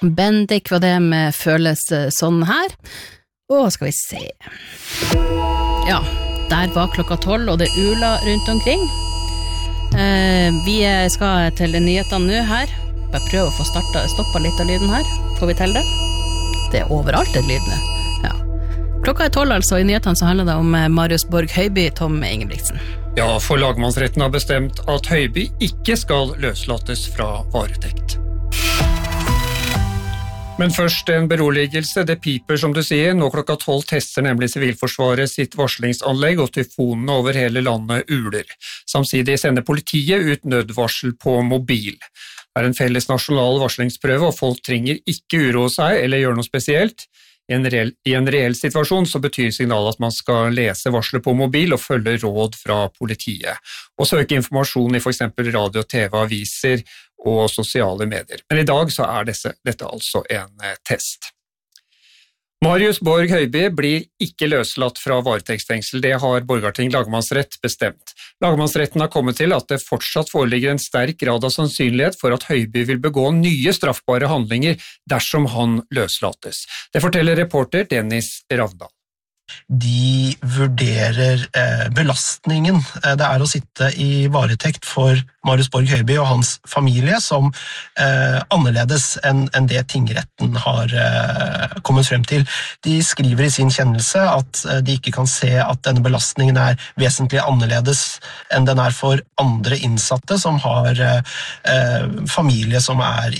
Bendik var det med føles sånn her. Skal vi se. Ja, der var klokka 12, og det ula rundt omkring. Vi skal til nyhetene nå her. Bare prøve å få stoppa litt av lyden her. Får vi til det? Det overalt det lydene. Ja. Klokka 12 altså, i nyhetene så handler det om Marius Borg Høiby, Tom Ingebrigtsen. Ja, for lagmannsretten har bestemt at Høiby ikke skal løslates fra varetekt. Men først en beroligelse, det piper som du sier, nå klokka 12 tester nemlig Sivilforsvaret sitt varslingsanlegg og tyfonene over hele landet uler. Samtidig sender politiet ut nødvarsel på mobil. Det en felles nasjonal varslingsprøve, og folk trenger ikke uroe seg eller gjøre noe spesielt. I en reell situasjon så betyr signalet at man skal lese varsler på mobil og følge råd fra politiet, og søke informasjon i for eksempel radio, TV, aviser og sosiale medier. Men i dag så dette altså en test. Marius Borg Høiby blir ikke løslatt fra varetektsfengsel, det har Borgarting lagmannsrett bestemt. Lagmannsretten har kommet til at det fortsatt foreligger en sterk grad av sannsynlighet for at Høiby vil begå nye straffbare handlinger dersom han løslates. Det forteller reporter Dennis Ravdal. De vurderer belastningen det å sitte i varetekt for Marius Borg Høiby og hans familie som annerledes enn det tingretten har kommet frem til. De skriver i sin kjennelse at de ikke kan se at denne belastningen vesentlig annerledes enn den for andre innsatte som har familie som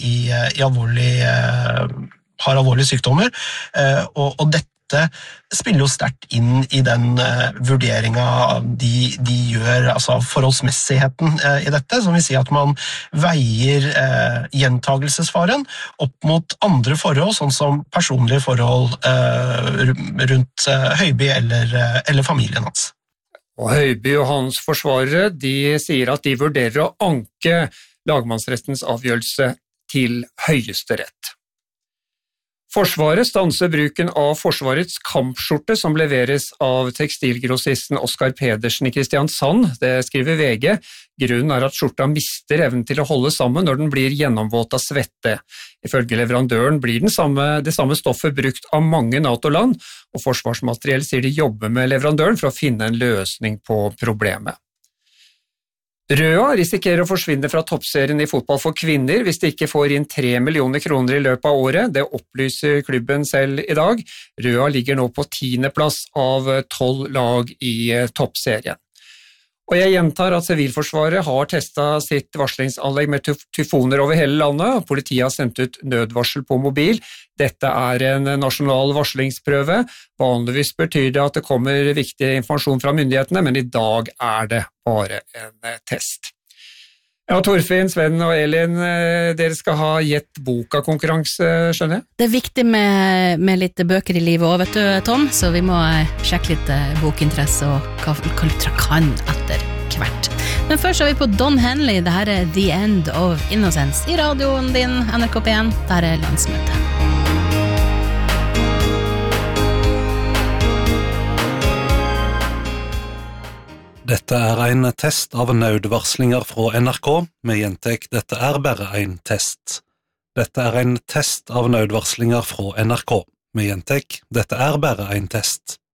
har alvorlige sykdommer, og dette spiller jo sterkt inn i den vurderingen de gjør, altså forholdsmessigheten i dette, som vil si at man veier gjentagelsesfaren opp mot andre forhold, sånn som personlige forhold rundt Høiby eller familien hans. Og Høiby og hans forsvarere, de sier at de vurderer å anke lagmannsrettens avgjørelse til Høyesterett. Forsvaret stanser bruken av Forsvarets kampskjorte som leveres av tekstilgrossisten Oskar Pedersen i Kristiansand, det skriver VG. Grunnen at skjorta mister evnen til å holde sammen når den blir gjennomvåt av svette. Ifølge leverandøren blir det samme stoffet brukt av mange NATO-land, og Forsvarsmateriell sier de jobber med leverandøren for å finne en løsning på problemet. Røa risikerer å forsvinne fra toppserien i fotball for kvinner hvis de ikke får inn 3 millioner kroner i løpet av året. Det opplyser klubben selv i dag. Røa ligger nå på 10. plass av 12 lag i toppserien. Og jeg gjentar at Sivilforsvaret har testet sitt varslingsanlegg med tyfoner over hele landet, og politiet har sendt ut nødvarsel på mobil. Dette en nasjonal varslingsprøve. Vanligvis betyr det at det kommer viktig informasjon fra myndighetene, men i dag det bare en test. Ja, Torfinn, Sven og Elin, dere skal ha gjett boka-konkurranse, skjønner jeg? Det viktig med litt bøker i livet også, vet du, Tom, så vi må sjekke litt bokinteresse og hva lyttere kan etter hvert. Men først vi på Don Henley, dette The End of Innocence i radioen din, NRK P1, der landsmøte. Dette en test av nødvarslinger fra NRK, med gjentek dette bare en test. Dette en test av nødvarslinger fra NRK, med gjentek dette bare en test.